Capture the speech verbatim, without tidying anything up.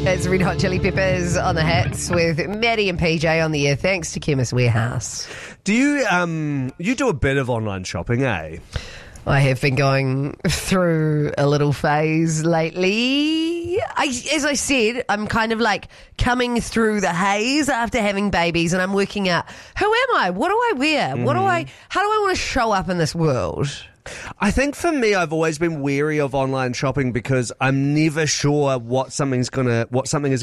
It's Red Hot Chili Peppers on the hats with Maddie and P J on the air. Thanks to Chemist Warehouse. Do you um you do a bit of online shopping, eh? I have been going through a little phase lately. I, as I said, I'm kind of like coming through the haze after having babies, and I'm working out, who am I? What do I wear? What do I? How do I want to show up in this world? I think for me, I've always been wary of online shopping because I'm never sure what something's gonna, what something is